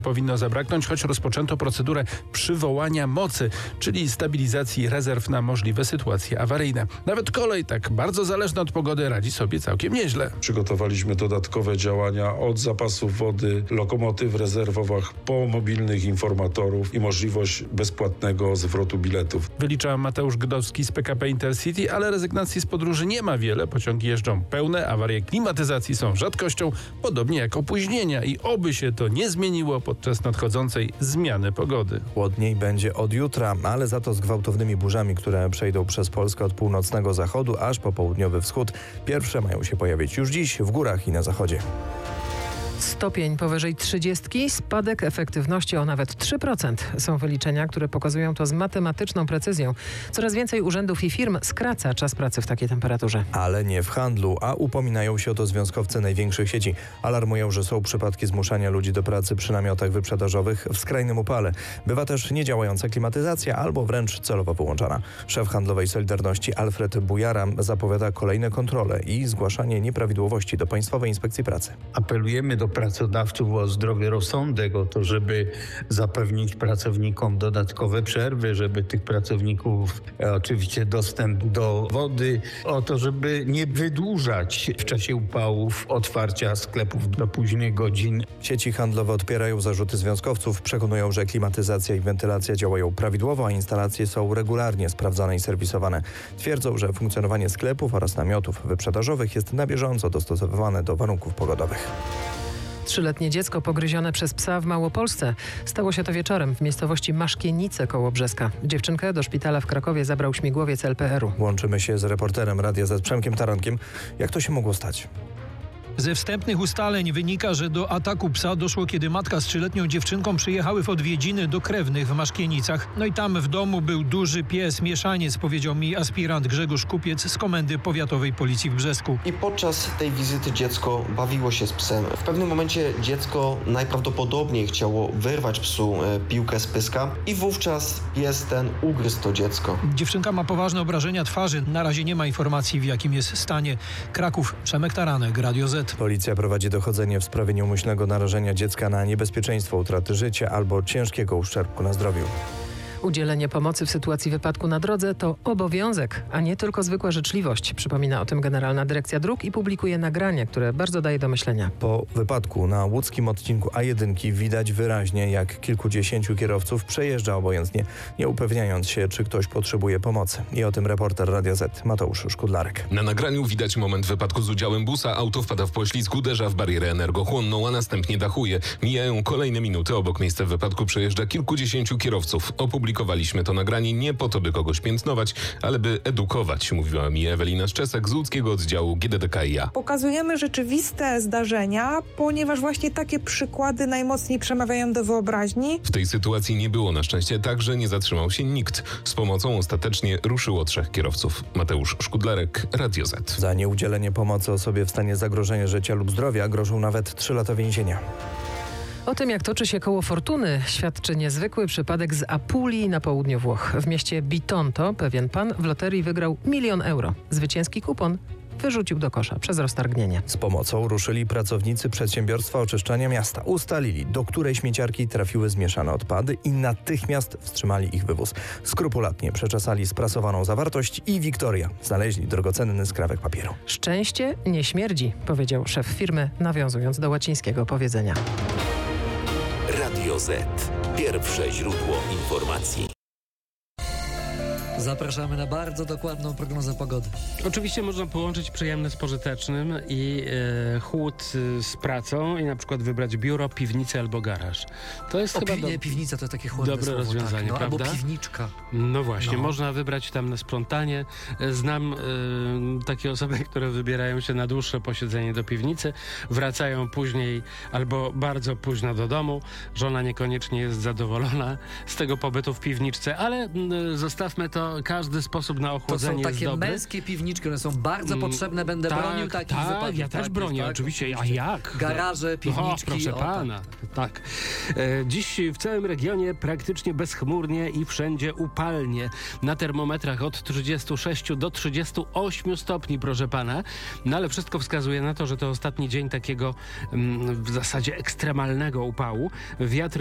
powinno zabraknąć, choć rozpoczęto procedurę przywołania mocy, czyli stabilizacji rezerw na możliwe sytuacje awaryjne. Nawet kolej, tak bardzo zależna od pogody, radzi sobie całkiem nieźle. Przygotowaliśmy dodatkowe działania od zapasów wody, lokomotyw rezerwowych po mobilnych informatorów i możliwość bezpłatnego zwrotu biletów. Wylicza Mateusz Gdowski z PKP Intercity, ale rezygnacji z podróży nie ma wiele. Pociągi jeżdżą pełne, awarie klimatyzacji są rzadkością, podobnie jak opóźnienia i oby się to nie zmieniło podczas nadchodzącej zmiany pogody. Chłodniej będzie od jutra, ale za to z gwałtownymi burzami, które przejdą przez Polskę od północnego zachodu aż po południowy wschód. Pierwsze mają się pojawić już dziś w górach i na zachodzie. Stopień powyżej 30, spadek efektywności o nawet 3%. Są wyliczenia, które pokazują to z matematyczną precyzją. Coraz więcej urzędów i firm skraca czas pracy w takiej temperaturze. Ale nie w handlu, a upominają się o to związkowcy największych sieci. Alarmują, że są przypadki zmuszania ludzi do pracy przy namiotach wyprzedażowych w skrajnym upale. Bywa też niedziałająca klimatyzacja albo wręcz celowo wyłączana. Szef handlowej Solidarności Alfred Bujara zapowiada kolejne kontrole i zgłaszanie nieprawidłowości do Państwowej Inspekcji Pracy. Apelujemy do pracodawców o zdrowy rozsądek, o to, żeby zapewnić pracownikom dodatkowe przerwy, żeby tych pracowników oczywiście dostęp do wody, o to, żeby nie wydłużać w czasie upałów otwarcia sklepów do późnych godzin. Sieci handlowe odpierają zarzuty związkowców, przekonują, że klimatyzacja i wentylacja działają prawidłowo, a instalacje są regularnie sprawdzane i serwisowane. Twierdzą, że funkcjonowanie sklepów oraz namiotów wyprzedażowych jest na bieżąco dostosowywane do warunków pogodowych. 3-letnie dziecko pogryzione przez psa w Małopolsce. Stało się to wieczorem w miejscowości Maszkienice koło Brzeska. Dziewczynkę do szpitala w Krakowie zabrał śmigłowiec LPR-u. Łączymy się z reporterem Radia Z Przemkiem Tarankiem. Jak to się mogło stać? Ze wstępnych ustaleń wynika, że do ataku psa doszło, kiedy matka z 3-letnią dziewczynką przyjechały w odwiedziny do krewnych w Maszkienicach. No i tam w domu był duży pies, mieszaniec, powiedział mi aspirant Grzegorz Kupiec z Komendy Powiatowej Policji w Brzesku. I podczas tej wizyty dziecko bawiło się z psem. W pewnym momencie dziecko najprawdopodobniej chciało wyrwać psu piłkę z pyska i wówczas pies ten ugryzł to dziecko. Dziewczynka ma poważne obrażenia twarzy. Na razie nie ma informacji, w jakim jest stanie. Kraków, Przemek Taranek, Radio Z. Policja prowadzi dochodzenie w sprawie nieumyślnego narażenia dziecka na niebezpieczeństwo utraty życia albo ciężkiego uszczerbku na zdrowiu. Udzielenie pomocy w sytuacji wypadku na drodze to obowiązek, a nie tylko zwykła życzliwość. Przypomina o tym Generalna Dyrekcja Dróg i publikuje nagranie, które bardzo daje do myślenia. Po wypadku na łódzkim odcinku A1 widać wyraźnie, jak kilkudziesięciu kierowców przejeżdża obojętnie, nie upewniając się, czy ktoś potrzebuje pomocy. I o tym reporter Radia Z Mateusz Szkudlarek. Na nagraniu widać moment wypadku z udziałem busa. Auto wpada w poślizg, uderza w barierę energochłonną, a następnie dachuje. Mijają kolejne minuty. Obok miejsca wypadku przejeżdża kilkudziesięciu kierowców. Opublikowaliśmy to nagranie nie po to, by kogoś piętnować, ale by edukować, mówiła mi Ewelina Szczesek z łódzkiego oddziału GDDKiA. Pokazujemy rzeczywiste zdarzenia, ponieważ właśnie takie przykłady najmocniej przemawiają do wyobraźni. W tej sytuacji nie było na szczęście tak, że nie zatrzymał się nikt. Z pomocą ostatecznie ruszyło 3 kierowców. Mateusz Szkudlarek, Radio Z. Za nieudzielenie pomocy osobie w stanie zagrożenia życia lub zdrowia grożą nawet 3 lata więzienia. O tym, jak toczy się koło fortuny, świadczy niezwykły przypadek z Apulii na południu Włoch. W mieście Bitonto pewien pan w loterii wygrał 1 000 000 euro. Zwycięski kupon wyrzucił do kosza przez roztargnienie. Z pomocą ruszyli pracownicy przedsiębiorstwa oczyszczania miasta. Ustalili, do której śmieciarki trafiły zmieszane odpady i natychmiast wstrzymali ich wywóz. Skrupulatnie przeczesali sprasowaną zawartość i Wiktoria. Znaleźli drogocenny skrawek papieru. Szczęście nie śmierdzi, powiedział szef firmy, nawiązując do łacińskiego powiedzenia. Radio Z. Pierwsze źródło informacji. Zapraszamy na bardzo dokładną prognozę pogody. Oczywiście można połączyć przyjemne z pożytecznym i chłód z pracą i na przykład wybrać biuro, piwnicę albo garaż. To jest chyba piwnica to takie chłodne dobre słowo, rozwiązanie, tak, prawda? Albo piwniczka. No właśnie, można wybrać tam na sprzątanie. Znam takie osoby, które wybierają się na dłuższe posiedzenie do piwnicy, wracają później albo bardzo późno do domu. Żona niekoniecznie jest zadowolona z tego pobytu w piwniczce, ale zostawmy to. każdy sposób na To ochłodzenie są jest takie dobry. męskie piwniczki, one są bardzo potrzebne, będę bronił takich wypadków. Ja też bronię, oczywiście. A jak? Garaże, piwniczki. Proszę o, pana, tak. Dziś w całym regionie praktycznie bezchmurnie i wszędzie upalnie. Na termometrach od 36 do 38 stopni, proszę pana. No ale wszystko wskazuje na to, że to ostatni dzień takiego w zasadzie ekstremalnego upału. Wiatr